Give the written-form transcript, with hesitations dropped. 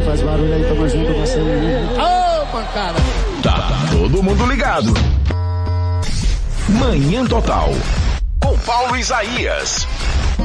faz barulho aí, tamo junto, você aí. Ô, pancada! Tá todo mundo ligado. Manhã Total. Com Paulo Isaías.